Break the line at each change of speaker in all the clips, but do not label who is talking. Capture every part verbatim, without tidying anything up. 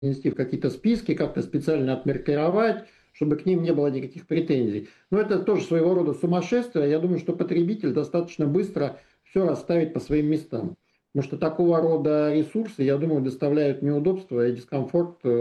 внести в какие-то списки, как-то специально отмаркировать, чтобы к ним не было никаких претензий. Но это тоже своего рода сумасшествие. Я думаю, что потребитель достаточно быстро все расставит по своим местам. Потому что такого рода ресурсы, я думаю, доставляют неудобства и дискомфорт э,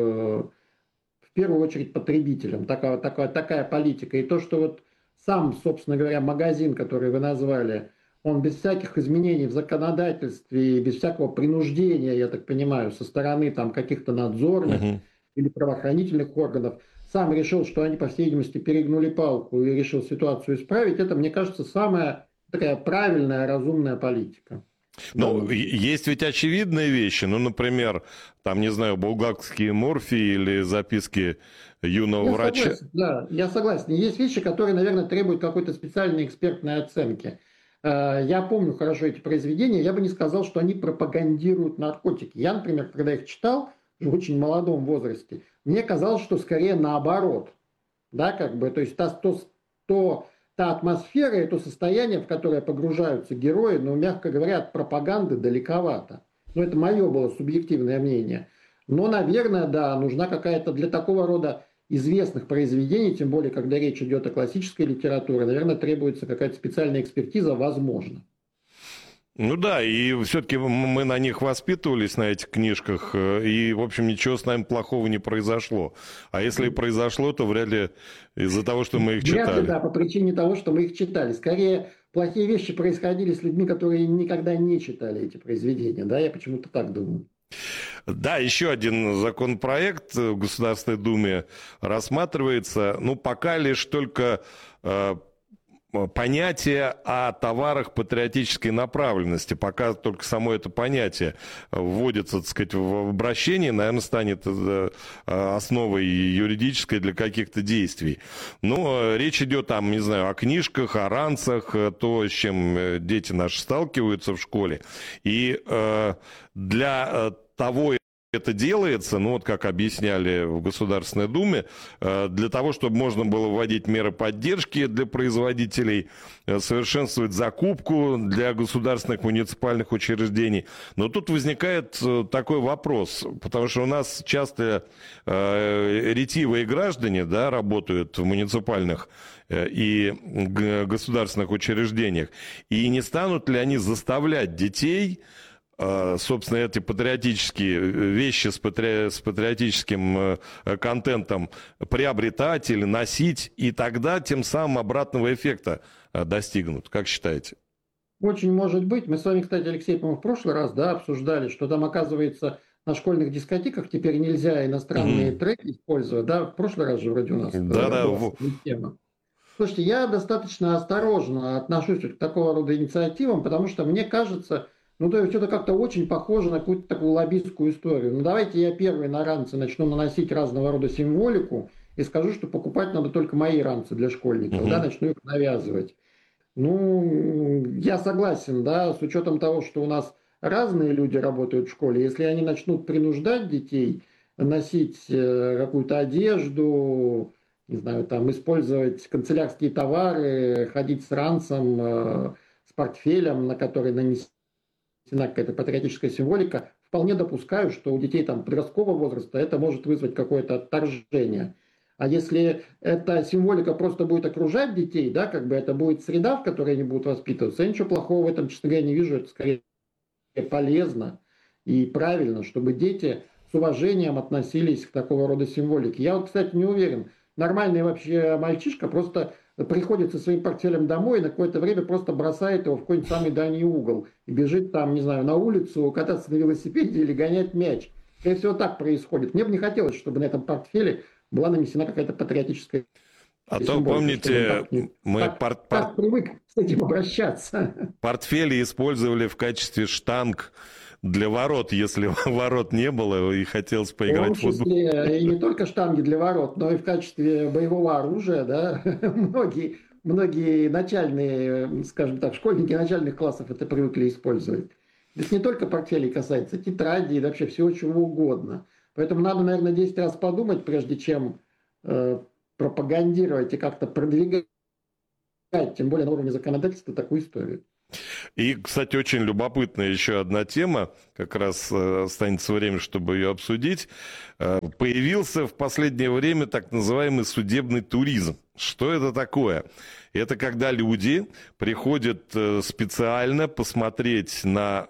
в первую очередь потребителям. Такая, такая, такая политика. И то, что вот сам, собственно говоря, магазин, который вы назвали, он без всяких изменений в законодательстве, без всякого принуждения, я так понимаю, со стороны там каких-то надзорных
Мгм.
или правоохранительных органов, сам решил, что они, по всей видимости, перегнули палку и решил ситуацию исправить, это, мне кажется, самая такая правильная, разумная политика в
Ну,
данном
и-
случае.
есть ведь очевидные вещи, ну, например, там, не знаю, булгакские морфии или записки юного
Я
врача.
согласен, да, я согласен. Есть вещи, которые, наверное, требуют какой-то специальной экспертной оценки. Э, Я помню хорошо эти произведения, я бы не сказал, что они пропагандируют наркотики. Я, например, когда их читал в очень молодом возрасте, мне казалось, что скорее наоборот. Да, как бы, то есть та, то, то, та атмосфера и то состояние, в которое погружаются герои, ну, мягко говоря, от пропаганды далековато. Но это мое было субъективное мнение. Но, наверное, да, нужна какая-то для такого рода известных произведений, тем более, когда речь идет о классической литературе, наверное, требуется какая-то специальная экспертиза, возможно.
Ну да, и все-таки мы на них воспитывались, на этих книжках, э, и, в общем, ничего с нами плохого не произошло. А если и произошло, то вряд ли из-за того, что мы их
Вряд ли,
читали.
да, по причине того, что мы их читали. Скорее, плохие вещи происходили с людьми, которые никогда не читали эти произведения. Да, я почему-то так думаю.
Да, еще один законопроект в Государственной Думе рассматривается, ну, пока лишь только э, понятие о товарах патриотической направленности. Пока только само это понятие вводится, так сказать, в обращение, наверное, станет э, основой юридической для каких-то действий. Но речь идет там, не знаю, о книжках, о ранцах, то, с чем дети наши сталкиваются в школе. И э, для того, это делается, ну вот как объясняли в Государственной Думе, для того, чтобы можно было вводить меры поддержки для производителей, совершенствовать закупку для государственных муниципальных учреждений. Но тут возникает такой вопрос, потому что у нас часто ретивые граждане, да, работают в муниципальных и государственных учреждениях, и не станут ли они заставлять детей, собственно, эти патриотические вещи с, патри... с патриотическим контентом приобретать или носить, и тогда тем самым обратного эффекта достигнут. Как считаете?
Очень может быть. Мы с вами, кстати, Алексей, по-моему, в прошлый раз, да, обсуждали, что там, оказывается, на школьных дискотеках теперь нельзя иностранные
Мгм.
треки использовать. Да, в прошлый раз же вроде у нас э,
Да-да,
была
в-
такая тема. Слушайте, я достаточно осторожно отношусь к такого рода инициативам, потому что мне кажется, ну, то есть это как-то очень похоже на какую-то такую лоббистскую историю. Ну, давайте я первый на ранцы начну наносить разного рода символику и скажу, что покупать надо только мои ранцы для школьников, да,
Мгм.
начну их навязывать. Ну, я согласен, да, с учетом того, что у нас разные люди работают в школе, если они начнут принуждать детей носить э, какую-то одежду, не знаю, там, использовать канцелярские товары, ходить с ранцем, э, с портфелем, на который нанесена какая-то патриотическая символика, вполне допускаю, что у детей там подросткового возраста это может вызвать какое-то отторжение. А если эта символика просто будет окружать детей, да, как бы это будет среда, в которой они будут воспитываться, я ничего плохого в этом, честно говоря, не вижу. Это скорее полезно и правильно, чтобы дети с уважением относились к такого рода символике. Я вот, кстати, не уверен, нормальный вообще мальчишка просто приходит со своим портфелем домой и на какое-то время просто бросает его в какой-нибудь самый дальний угол и бежит там, не знаю, на улицу, кататься на велосипеде или гонять мяч. Скорее всего, так происходит. Мне бы не хотелось, чтобы на этом портфеле была нанесена какая-то патриотическая
А то,
символика, чтобы он
помните,
так, не-
мы
так,
пор- пор-
так привык с этим обращаться.
портфели использовали в качестве штанг для ворот, если ворот не было и хотелось
В том
поиграть в футбол.
числе и не только штанги для ворот, но и в качестве боевого оружия, да, многие, многие начальные, скажем так, школьники начальных классов это привыкли использовать. Это не только портфелей касается, тетради и вообще всего чего угодно. Поэтому надо, наверное, десять раз подумать, прежде чем э, пропагандировать и как-то продвигать, тем более на уровне законодательства, такую историю.
И, кстати, очень любопытная еще одна тема, как раз останется время, чтобы ее обсудить. Появился в последнее время так называемый судебный туризм. Что это такое? Это когда люди приходят специально посмотреть на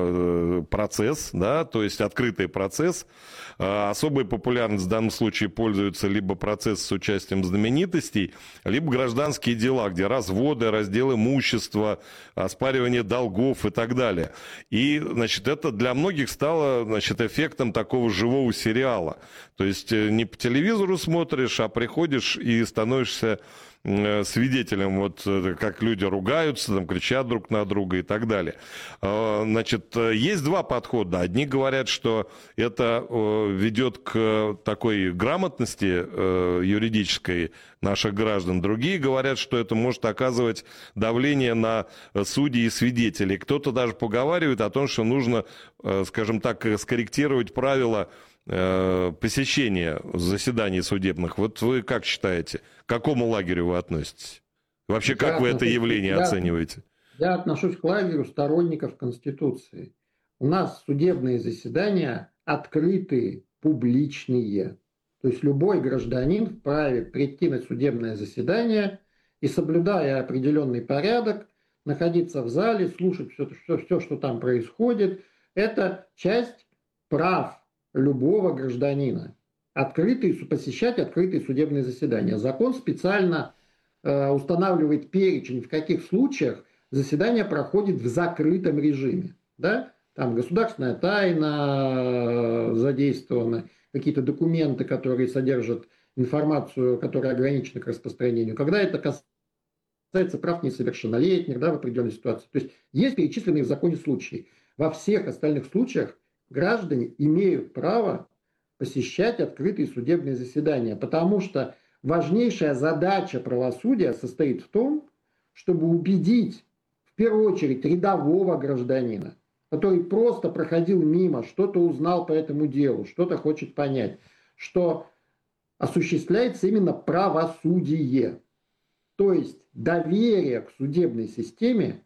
процесс, да, то есть открытый процесс. Особой популярностью в данном случае пользуются либо процесс с участием знаменитостей, либо гражданские дела, где разводы, раздел имущества, оспаривание долгов и так далее. И, значит, это для многих стало, значит, эффектом такого живого сериала. То есть не по телевизору смотришь, а приходишь и становишься свидетелем, вот как люди ругаются, там, кричат друг на друга и так далее. Значит, есть два подхода. Одни говорят, что это ведет к такой грамотности юридической наших граждан. Другие говорят, что это может оказывать давление на судей и свидетелей. Кто-то даже поговаривает о том, что нужно, скажем так, скорректировать правила посещения заседаний судебных. Вот вы как считаете, к какому лагерю вы относитесь? Вообще,
я
как вы это явление
я,
оцениваете?
Я отношусь к лагерю сторонников Конституции. У нас судебные заседания открытые, публичные. То есть любой гражданин вправе прийти на судебное заседание и, соблюдая определенный порядок, находиться в зале, слушать все, все, все что там происходит. Это часть прав любого гражданина. Открытые, посещать открытые судебные заседания. Закон специально э, устанавливает перечень, в каких случаях заседание проходит в закрытом режиме. Да? Там государственная тайна задействована, какие-то документы, которые содержат информацию, которая ограничена к распространению. Когда это касается прав несовершеннолетних, да, в определенной ситуации. То есть есть перечисленные в законе случаи. Во всех остальных случаях граждане имеют право посещать открытые судебные заседания, потому что важнейшая задача правосудия состоит в том, чтобы убедить в первую очередь рядового гражданина, который просто проходил мимо, что-то узнал по этому делу, что-то хочет понять, что осуществляется именно правосудие. То есть доверие к судебной системе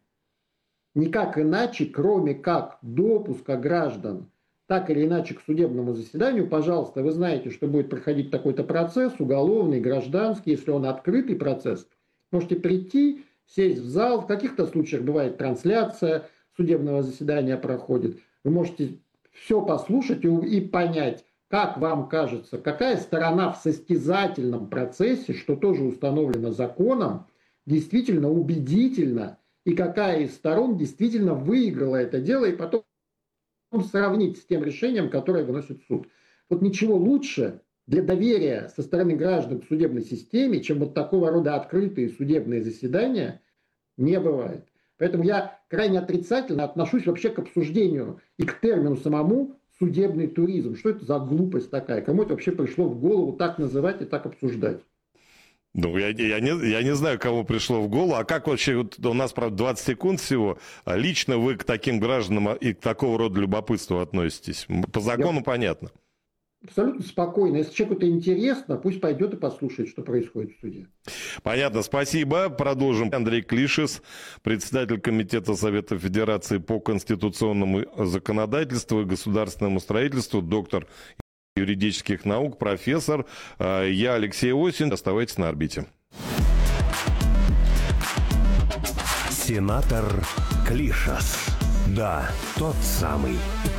никак иначе, кроме как допуска граждан так или иначе к судебному заседанию, пожалуйста, вы знаете, что будет проходить такой-то процесс, уголовный, гражданский, если он открытый процесс, можете прийти, сесть в зал, в каких-то случаях бывает трансляция судебного заседания проходит, вы можете все послушать и, и понять, как вам кажется, какая сторона в состязательном процессе, что тоже установлено законом, действительно убедительно, и какая из сторон действительно выиграла это дело, и потом сравнить с тем решением, которое выносит суд. Вот ничего лучше для доверия со стороны граждан к судебной системе, чем вот такого рода открытые судебные заседания, не бывает. Поэтому я крайне отрицательно отношусь вообще к обсуждению и к термину самому судебный туризм. Что это за глупость такая? Кому это вообще пришло в голову так называть и так обсуждать?
Ну, я, я, не, я не знаю, кому пришло в голову. А как вообще, вот у нас, правда, двадцать секунд всего, лично вы к таким гражданам и к такого рода любопытству относитесь? По закону я... понятно.
Абсолютно спокойно. Если человеку это интересно, пусть пойдет и послушает, что происходит в суде.
Понятно, спасибо. Продолжим. Андрей Клишес, председатель Комитета Совета Федерации по конституционному законодательству и государственному строительству, доктор юридических наук, профессор. Я Алексей Осин. Оставайтесь на орбите.
Сенатор Клишес. Да, тот самый.